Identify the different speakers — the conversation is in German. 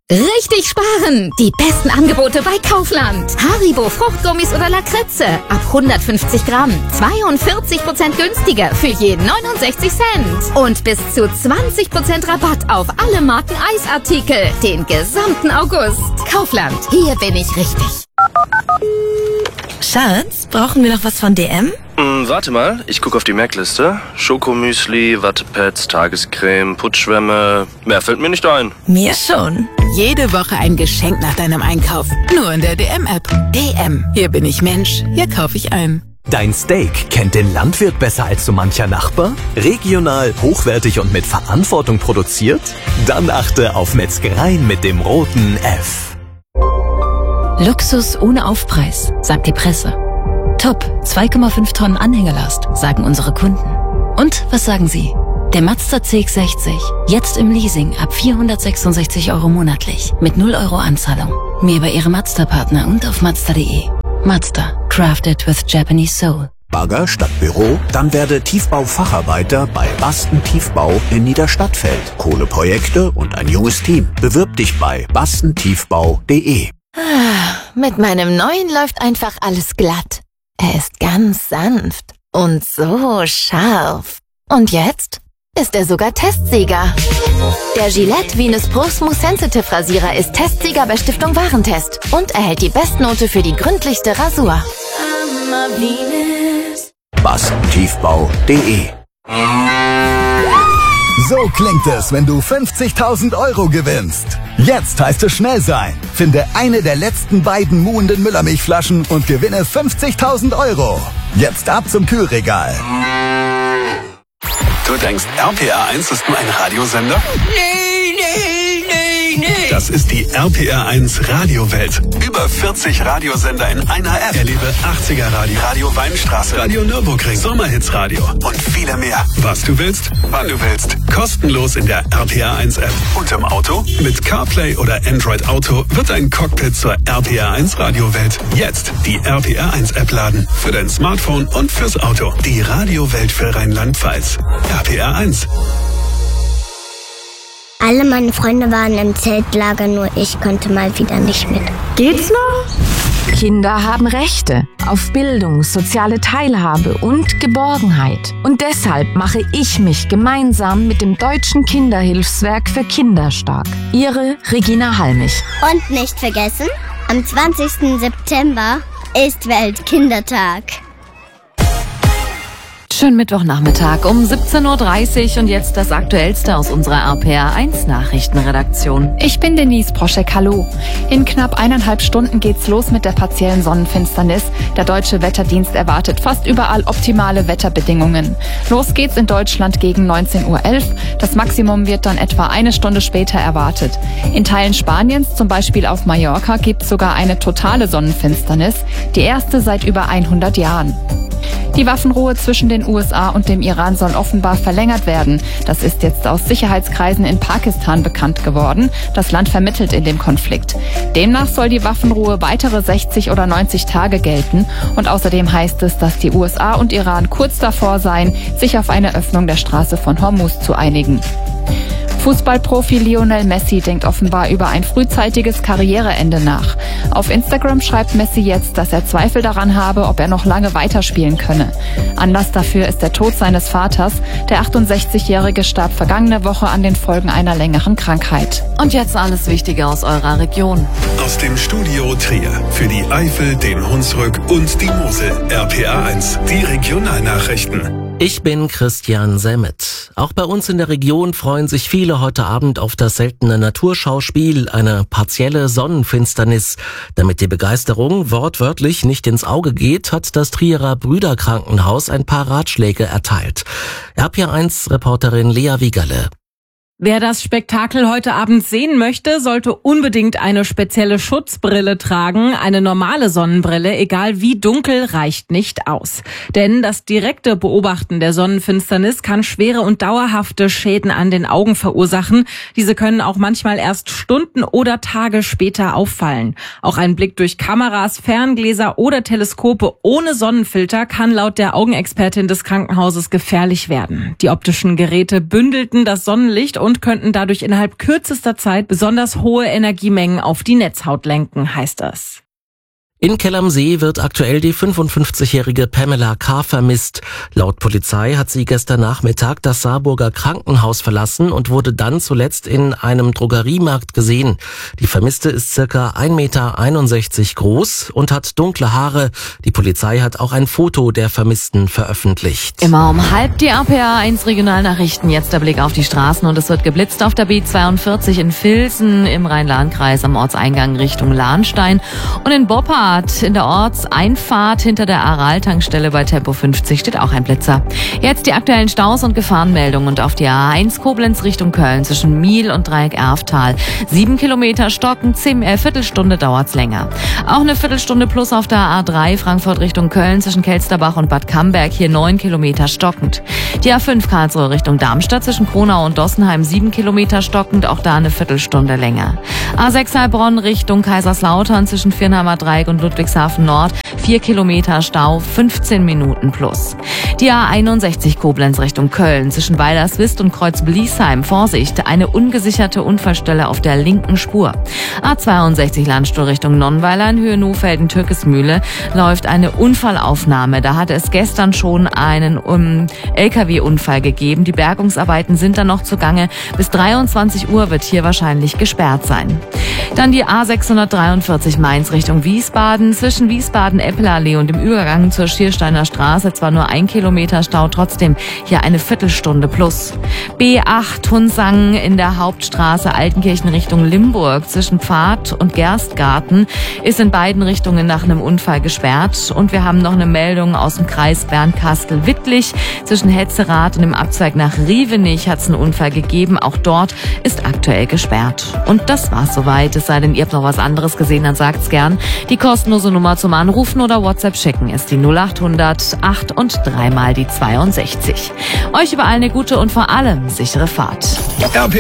Speaker 1: Richtig sparen! Die besten Angebote bei Kaufland. Haribo Fruchtgummis oder Lakritze. Ab 150 Gramm. 42% günstiger für je 69 Cent. Und bis zu 20% Rabatt auf alle Marken Eisartikel. Den gesamten August. Kaufland. Hier bin ich richtig.
Speaker 2: Schatz, brauchen wir noch was von DM?
Speaker 3: Warte mal, ich gucke auf die Merkliste. Schokomüsli, Wattepads, Tagescreme, Putzschwämme. Mehr fällt mir nicht ein.
Speaker 2: Mir schon.
Speaker 4: Jede Woche ein Geschenk nach deinem Einkauf. Nur in der DM-App. DM. Hier bin ich Mensch. Hier kaufe ich ein.
Speaker 5: Dein Steak kennt den Landwirt besser als so mancher Nachbar? Regional, hochwertig und mit Verantwortung produziert? Dann achte auf Metzgereien mit dem roten F.
Speaker 6: Luxus ohne Aufpreis, sagt die Presse. Top, 2,5 Tonnen Anhängerlast, sagen unsere Kunden. Und was sagen Sie? Der Mazda CX-60, jetzt im Leasing ab 466 € monatlich, mit 0 € Anzahlung. Mehr bei Ihrem Mazda-Partner und auf Mazda.de. Mazda, crafted with Japanese soul.
Speaker 7: Bagger statt Büro? Dann werde Tiefbaufacharbeiter bei Basten Tiefbau in Niederstadtfeld. Kohleprojekte und ein junges Team. Bewirb dich bei bastentiefbau.de.
Speaker 2: Mit meinem neuen läuft einfach alles glatt. Er ist ganz sanft und so scharf. Und jetzt ist er sogar Testsieger. Der Gillette Venus Pro Smooth Sensitive Rasierer ist Testsieger bei Stiftung Warentest und erhält die Bestnote für die gründlichste Rasur.
Speaker 7: Bastentiefbau.de.
Speaker 8: So klingt es, wenn du 50.000 € gewinnst. Jetzt heißt es schnell sein. Finde eine der letzten beiden muhenden Müllermilchflaschen und gewinne 50.000 €. Jetzt ab zum Kühlregal.
Speaker 9: Du denkst, RPR1 ist nur ein Radiosender? Nee. Das ist die RPR1 Radiowelt. Über 40 Radiosender in einer App. Erlebe 80er Radio, Radio Weinstraße, Radio Nürburgring, Sommerhits Radio und viele mehr. Was du willst, wann du willst. Kostenlos in der RPR1 App. Und im Auto? Mit CarPlay oder Android Auto wird ein Cockpit zur RPR1 Radiowelt. Jetzt die RPR1 App laden. Für dein Smartphone und fürs Auto. Die Radiowelt für Rheinland-Pfalz. RPR1.
Speaker 10: Alle meine Freunde waren im Zeltlager, nur ich konnte mal wieder nicht mit.
Speaker 11: Geht's noch? Kinder haben Rechte auf Bildung, soziale Teilhabe und Geborgenheit. Und deshalb mache ich mich gemeinsam mit dem Deutschen Kinderhilfswerk für Kinder stark. Ihre Regina Halmich.
Speaker 10: Und nicht vergessen, am 20. September ist Weltkindertag.
Speaker 12: Schönen Mittwochnachmittag um 17:30 Uhr und jetzt das Aktuellste aus unserer RPR1 Nachrichtenredaktion.
Speaker 13: Ich bin Denise Proschek, hallo. In knapp 1,5 Stunden geht's los mit der partiellen Sonnenfinsternis. Der Deutsche Wetterdienst erwartet fast überall optimale Wetterbedingungen. Los geht's in Deutschland gegen 19:11 Uhr. Das Maximum wird dann etwa eine Stunde später erwartet. In Teilen Spaniens, zum Beispiel auf Mallorca, gibt's sogar eine totale Sonnenfinsternis, die erste seit über 100 Jahren. Die Waffenruhe zwischen den USA und dem Iran soll offenbar verlängert werden. Das ist jetzt aus Sicherheitskreisen in Pakistan bekannt geworden. Das Land vermittelt in dem Konflikt. Demnach soll die Waffenruhe weitere 60 oder 90 Tage gelten. Und außerdem heißt es, dass die USA und Iran kurz davor seien, sich auf eine Öffnung der Straße von Hormuz zu einigen. Fußballprofi Lionel Messi denkt offenbar über ein frühzeitiges Karriereende nach. Auf Instagram schreibt Messi jetzt, dass er Zweifel daran habe, ob er noch lange weiterspielen könne. Anlass dafür ist der Tod seines Vaters. Der 68-Jährige starb vergangene Woche an den Folgen einer längeren Krankheit.
Speaker 12: Und jetzt alles Wichtige aus eurer Region.
Speaker 9: Aus dem Studio Trier für die Eifel, den Hunsrück und die Mosel. RPR1, die Regionalnachrichten.
Speaker 14: Ich bin Christian Semmet. Auch bei uns in der Region freuen sich viele heute Abend auf das seltene Naturschauspiel, eine partielle Sonnenfinsternis. Damit die Begeisterung wortwörtlich nicht ins Auge geht, hat das Trierer Brüderkrankenhaus ein paar Ratschläge erteilt. RPR1-Reporterin Lea Wiegerle.
Speaker 15: Wer das Spektakel heute Abend sehen möchte, sollte unbedingt eine spezielle Schutzbrille tragen. Eine normale Sonnenbrille, egal wie dunkel, reicht nicht aus. Denn das direkte Beobachten der Sonnenfinsternis kann schwere und dauerhafte Schäden an den Augen verursachen. Diese können auch manchmal erst Stunden oder Tage später auffallen. Auch ein Blick durch Kameras, Ferngläser oder Teleskope ohne Sonnenfilter kann laut der Augenexpertin des Krankenhauses gefährlich werden. Die optischen Geräte bündelten das Sonnenlicht und könnten dadurch innerhalb kürzester Zeit besonders hohe Energiemengen auf die Netzhaut lenken, heißt es.
Speaker 14: In Kell am See wird aktuell die 55-jährige Pamela K. vermisst. Laut Polizei hat sie gestern Nachmittag das Saarburger Krankenhaus verlassen und wurde dann zuletzt in einem Drogeriemarkt gesehen. Die Vermisste ist circa 1,61 Meter groß und hat dunkle Haare. Die Polizei hat auch ein Foto der Vermissten veröffentlicht.
Speaker 12: Immer um halb die RPA1 Regionalnachrichten. Jetzt der Blick auf die Straßen und es wird geblitzt auf der B42 in Vilsen im Rhein-Lahn-Kreis am Ortseingang Richtung Lahnstein und in Boppard in der Ortseinfahrt hinter der Aral-Tankstelle bei Tempo 50 steht auch ein Blitzer. Jetzt die aktuellen Staus und Gefahrenmeldungen und auf die A1 Koblenz Richtung Köln zwischen Miel und Dreieck Erftal. 7 Kilometer stocken, Viertelstunde dauert's länger. Auch eine Viertelstunde plus auf der A3 Frankfurt Richtung Köln zwischen Kelsterbach und Bad Camberg, hier 9 Kilometer stockend. Die A5 Karlsruhe Richtung Darmstadt zwischen Kronau und Dossenheim 7 Kilometer stockend, auch da eine Viertelstunde länger. A6 Heilbronn Richtung Kaiserslautern zwischen Viernheimer Dreieck und Ludwigshafen Nord 4 Kilometer Stau, 15 Minuten plus. Die A61 Koblenz Richtung Köln zwischen Weilerswist und Kreuz-Bliesheim. Vorsicht, eine ungesicherte Unfallstelle auf der linken Spur. A62 Landstuhl Richtung Nonnweiler in Höhe Nohfelden-Türkesmühle läuft eine Unfallaufnahme. Da hatte es gestern schon einen LKW-Unfall gegeben. Die Bergungsarbeiten sind dann noch zugange. Bis 23 Uhr wird hier wahrscheinlich gesperrt sein. Dann die A643 Mainz Richtung Wiesbaden. Zwischen Wiesbaden-Eppelallee und dem Übergang zur Schiersteiner Straße zwar nur 1 Kilometer Stau, trotzdem hier eine Viertelstunde plus. B8 Hunsang in der Hauptstraße Altenkirchen Richtung Limburg zwischen Pfad und Gerstgarten ist in beiden Richtungen nach einem Unfall gesperrt. Und wir haben noch eine Meldung aus dem Kreis Bernkastel-Wittlich. Zwischen Hetzerath und dem Abzweig nach Rievenich hat es einen Unfall gegeben. Auch dort ist aktuell gesperrt. Und das war's soweit. Es sei denn, ihr habt noch was anderes gesehen, dann sagt's gern. Die kostenlose Nummer zum Anrufen oder WhatsApp schicken ist die 0800 8 und 3 mal die 62. Euch überall eine gute und vor allem sichere Fahrt.